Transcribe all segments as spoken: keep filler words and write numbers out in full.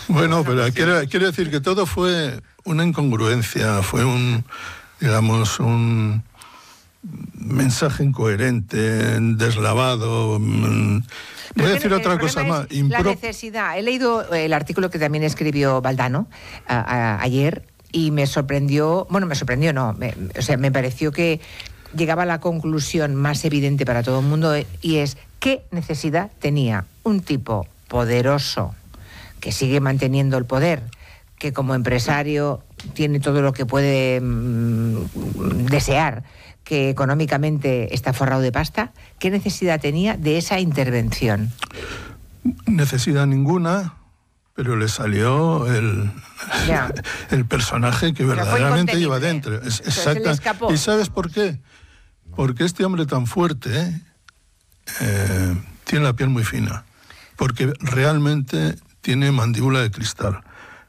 Bueno, pero quiero, quiero decir que todo fue una incongruencia, fue un, digamos, un mensaje incoherente, deslavado. Voy a decir el, otra el cosa más. Impro... La necesidad. He leído el artículo que también escribió Valdano a, a, ayer y me sorprendió, bueno, me sorprendió, no, me, o sea, me pareció que llegaba a la conclusión más evidente para todo el mundo y es qué necesidad tenía un tipo poderoso que sigue manteniendo el poder, que como empresario tiene todo lo que puede mmm, desear, que económicamente está forrado de pasta, ¿qué necesidad tenía de esa intervención? Necesidad ninguna, pero le salió el, el personaje que verdaderamente lleva dentro. Es, exacta. ¿Y sabes por qué? Porque este hombre tan fuerte eh, tiene la piel muy fina, porque realmente tiene mandíbula de cristal.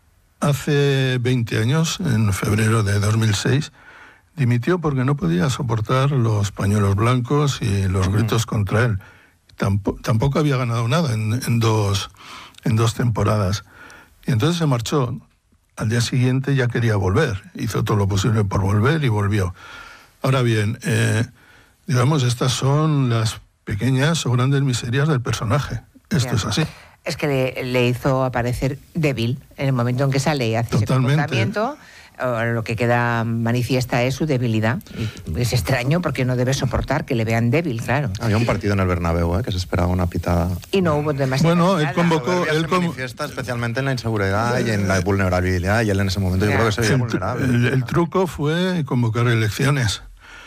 Hace veinte años, en febrero de dos mil seis, dimitió porque no podía soportar los pañuelos blancos y los gritos contra él. Tampoco, tampoco había ganado nada en, en, dos, en dos temporadas. Y entonces se marchó. Al día siguiente ya quería volver. Hizo todo lo posible por volver y volvió. Ahora bien, eh, digamos, estas son las pequeñas o grandes miserias del personaje. Esto es así. Es que le, le hizo aparecer débil en el momento en que sale y hace ese comportamiento. Lo que queda manifiesta es su debilidad. Y es extraño porque no debe soportar que le vean débil, claro. Había un partido en el Bernabéu, ¿eh? Que se esperaba una pitada. Y no hubo demasiado. Bueno, él convocó... Él se manifiesta especialmente en la inseguridad y en la vulnerabilidad, y él en ese momento yo creo que se veía el, vulnerable. El, el truco fue convocar elecciones.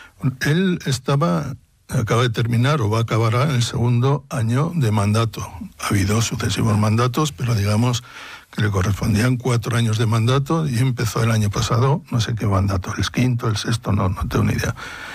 Él estaba... acaba de terminar o va a acabar en el segundo año de mandato. Ha habido sucesivos mandatos, pero digamos que le correspondían cuatro años de mandato y empezó el año pasado, no sé qué mandato, el quinto, el sexto, no, no tengo ni idea.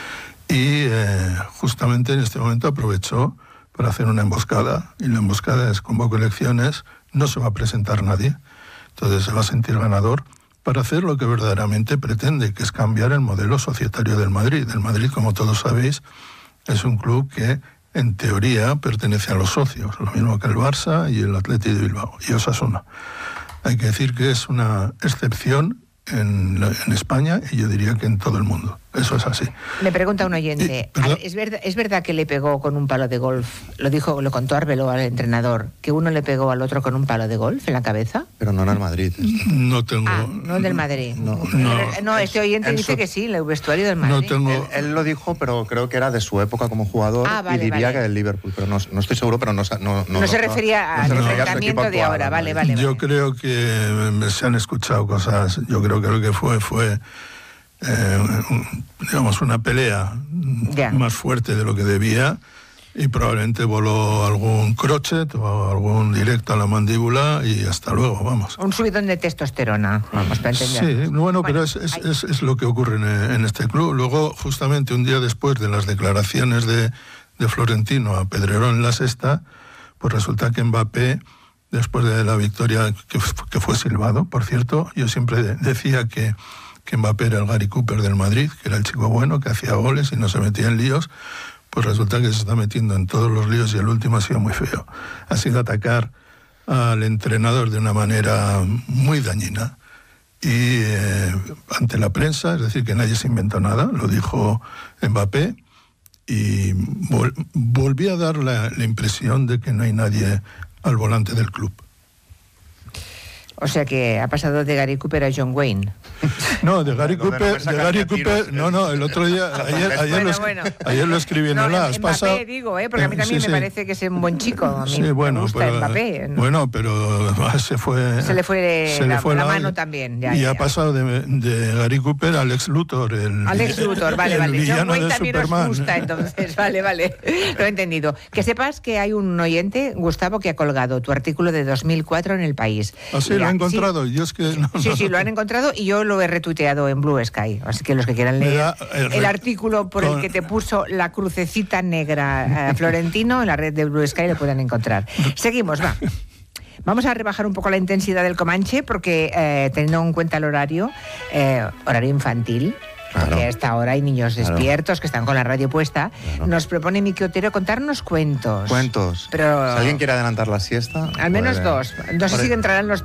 Y eh, justamente en este momento aprovechó para hacer una emboscada, y la emboscada es convoco elecciones, no se va a presentar nadie, entonces se va a sentir ganador para hacer lo que verdaderamente pretende, que es cambiar el modelo societario del Madrid. El Madrid, como todos sabéis, es un club que, en teoría, pertenece a los socios, lo mismo que el Barça y el Athletic de Bilbao, y Osasuna. Hay que decir que es una excepción en, en España y yo diría que en todo el mundo. Eso es así. Me pregunta un oyente, eh, ¿es verdad, ¿es verdad que le pegó con un palo de golf? Lo dijo, lo contó Arbeloa al entrenador, que uno le pegó al otro con un palo de golf en la cabeza. Pero no en el Madrid. No tengo... Ah, no del Madrid. No, no, no este oyente dice su... que sí, el vestuario del Madrid. No tengo... él, él lo dijo, pero creo que era de su época como jugador, ah, vale, y diría vale. que del Liverpool, pero no, no estoy seguro, pero no... No, no, no se refería al enfrentamiento de ahora, vale, vale, vale. Yo creo que se han escuchado cosas, yo creo que lo que fue fue... Eh, digamos una pelea yeah. más fuerte de lo que debía y probablemente voló algún crochet o algún directo a la mandíbula y hasta luego, vamos. Un subidón de testosterona, vamos, para entender. Sí, bueno, bueno pero es, es, es, es lo que ocurre en, en este club. Luego, justamente un día después de las declaraciones de, de Florentino a Pedrerón en la Sexta, pues resulta que Mbappé, después de la victoria que, que fue silbado, por cierto, yo siempre decía que que Mbappé era el Gary Cooper del Madrid, que era el chico bueno, que hacía goles y no se metía en líos, pues resulta que se está metiendo en todos los líos y el último ha sido muy feo. Ha sido atacar al entrenador de una manera muy dañina y eh, ante la prensa, es decir, que nadie se inventó nada, lo dijo Mbappé, y vol- volví a dar la, la impresión de que no hay nadie al volante del club. O sea que ha pasado de Gary Cooper a John Wayne. No, de Gary Cooper, de Gary Cooper, no, no, el otro día, ayer, ayer, bueno, lo, bueno. ayer lo escribí en no, el As. Mbappé, digo, ¿eh? Porque a mí también sí, me sí. parece que es un buen chico. A mí sí, bueno, me gusta pero, Mbappé. ¿no? Bueno, pero se fue... Se le fue, se la, le fue la, la mano también. Ya, y ya, ha ya. pasado de, de Gary Cooper a Lex Luthor. El, Alex Luthor, vale, el vale. John Wayne de también Superman. nos gusta, entonces, vale, vale. Lo he entendido. Que sepas que hay un oyente, Gustavo, que ha colgado tu artículo de dos mil cuatro en El País. ¿Ah, sí? ¿Lo ha encontrado? Sí. Yo es que... No, Sí, no, sí, lo han encontrado y yo lo he retuiteado en Blue Sky. Así que los que quieran leer da, el, el artículo por con... el que te puso la crucecita negra eh, Florentino en la red de Blue Sky lo pueden encontrar. Seguimos, va. Vamos a rebajar un poco la intensidad del Comanche porque eh, teniendo en cuenta el horario, eh, horario infantil, Claro. porque a esta hora hay niños Claro. despiertos que están con la radio puesta, Claro. nos propone Miki Otero contarnos cuentos. Cuentos. Pero Si alguien quiere adelantar la siesta... al menos puede... dos. No sé si entrarán los